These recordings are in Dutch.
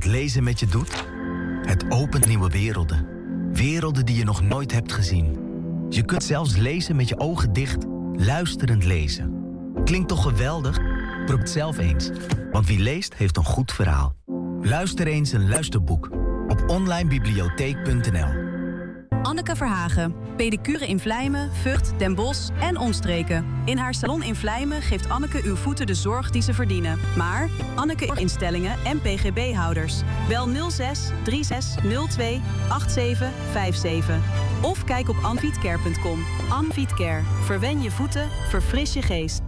lezen met je doet? Het opent nieuwe werelden. Werelden die je nog nooit hebt gezien. Je kunt zelfs lezen met je ogen dicht, luisterend lezen. Klinkt toch geweldig? Probeer het zelf eens. Want wie leest, heeft een goed verhaal. Luister eens een luisterboek op onlinebibliotheek.nl. Anneke Verhagen, pedicure in Vlijmen, Vught, Den Bosch en omstreken. In haar salon in Vlijmen geeft Anneke uw voeten de zorg die ze verdienen. Maar Anneke instellingen en pgb-houders. Bel 06 36 02 87 57. Of kijk op anfietcare.com. Anfietcare. Verwen je voeten, verfris je geest.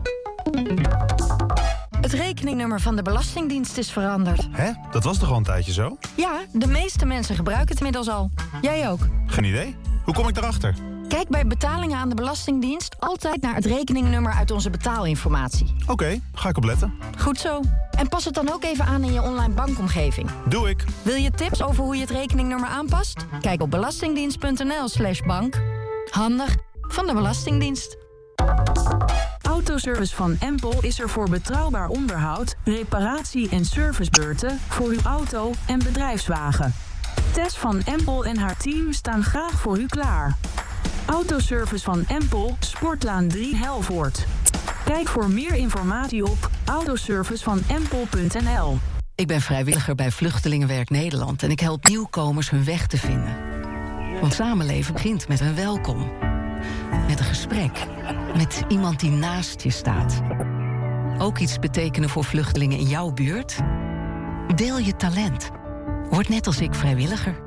Het rekeningnummer van de Belastingdienst is veranderd. Hè? Dat was toch al een tijdje zo? Ja, de meeste mensen gebruiken het inmiddels al. Jij ook. Geen idee. Hoe kom ik daarachter? Kijk bij betalingen aan de Belastingdienst altijd naar het rekeningnummer uit onze betaalinformatie. Oké, ga ik opletten. Goed zo. En pas het dan ook even aan in je online bankomgeving. Doe ik. Wil je tips over hoe je het rekeningnummer aanpast? Kijk op belastingdienst.nl/bank. Handig van de Belastingdienst. Autoservice van Empel is er voor betrouwbaar onderhoud, reparatie en servicebeurten voor uw auto en bedrijfswagen. Tess van Empel en haar team staan graag voor u klaar. Autoservice van Empel, Sportlaan 3 Helvoort. Kijk voor meer informatie op autoservicevanempel.nl. Ik ben vrijwilliger bij Vluchtelingenwerk Nederland en ik help nieuwkomers hun weg te vinden. Want samenleven begint met een welkom. Met een gesprek. Met iemand die naast je staat. Ook iets betekenen voor vluchtelingen in jouw buurt? Deel je talent. Word net als ik vrijwilliger.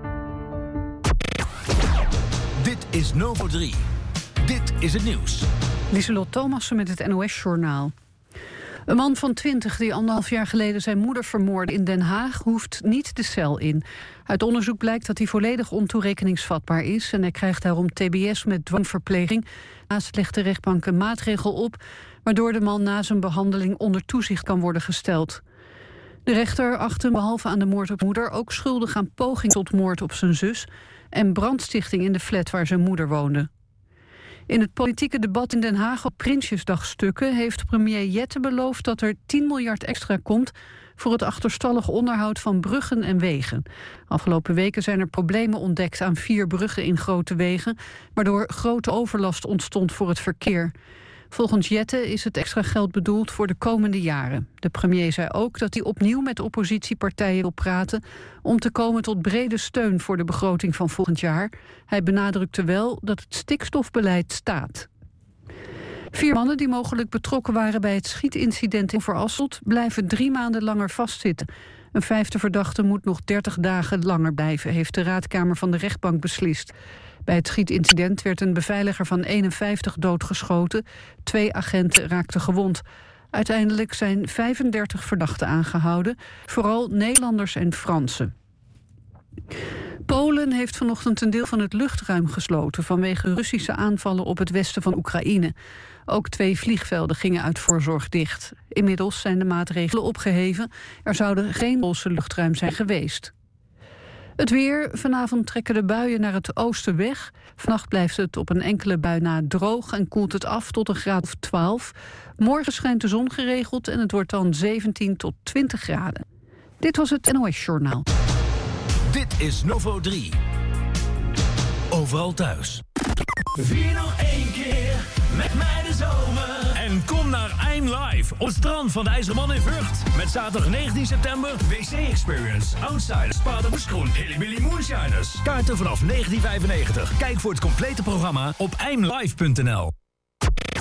Dit is Novo 3. Dit is het nieuws. Lieselot Thomassen met het NOS-journaal. Een man van 20 die 1,5 jaar geleden zijn moeder vermoordde in Den Haag hoeft niet de cel in. Uit onderzoek blijkt dat hij volledig ontoerekeningsvatbaar is en hij krijgt daarom TBS met dwangverpleging. Daarnaast legt de rechtbank een maatregel op waardoor de man na zijn behandeling onder toezicht kan worden gesteld. De rechter acht hem behalve aan de moord op moeder ook schuldig aan poging tot moord op zijn zus en brandstichting in de flat waar zijn moeder woonde. In het politieke debat in Den Haag op Prinsjesdagstukken heeft premier Jette beloofd dat er 10 miljard extra komt voor het achterstallig onderhoud van bruggen en wegen. Afgelopen weken zijn er problemen ontdekt aan 4 bruggen in grote wegen, waardoor grote overlast ontstond voor het verkeer. Volgens Jette is het extra geld bedoeld voor de komende jaren. De premier zei ook dat hij opnieuw met oppositiepartijen wil praten om te komen tot brede steun voor de begroting van volgend jaar. Hij benadrukte wel dat het stikstofbeleid staat. 4 mannen die mogelijk betrokken waren bij het schietincident in Overasselt blijven 3 maanden langer vastzitten. Een 5e verdachte moet nog 30 dagen langer blijven, heeft de raadkamer van de rechtbank beslist. Bij het schietincident werd een beveiliger van 51 doodgeschoten. 2 agenten raakten gewond. Uiteindelijk zijn 35 verdachten aangehouden, vooral Nederlanders en Fransen. Polen heeft vanochtend een deel van het luchtruim gesloten vanwege Russische aanvallen op het westen van Oekraïne. Ook 2 vliegvelden gingen uit voorzorg dicht. Inmiddels zijn de maatregelen opgeheven. Er zouden geen Poolse luchtruim zijn geweest. Het weer. Vanavond trekken de buien naar het oosten weg. Vannacht blijft het op een enkele bui na droog en koelt het af tot een graad of 12. Morgen schijnt de zon geregeld en het wordt dan 17 tot 20 graden. Dit was het NOS-journaal. Dit is Novo 3. Overal thuis. Vier nog 1 keer met mij de zomer. En kom naar I'm Live op het strand van de IJzerman in Vught. Met zaterdag 19 september WC Experience, Outsiders, Paderbergskroen, Hilly Billy Moonshiners. Kaarten vanaf 19,95. Kijk voor het complete programma op imlive.nl.